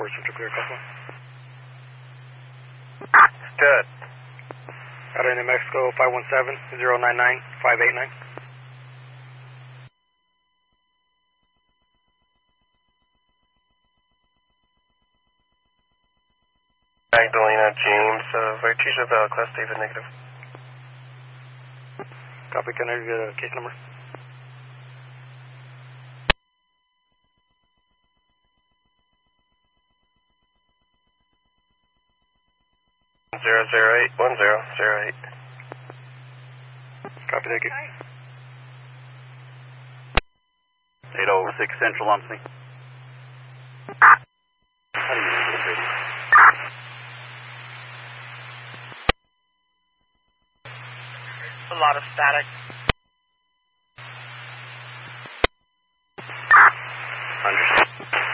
Central Clear Couple. Good. Out of New Mexico 517-099-589. Magdalena James, Viticia Valley, Class David negative. Copy, can I have the case number? Zero zero 1008. Copy, thank you. 806 Central on me. A lot of static. Understood.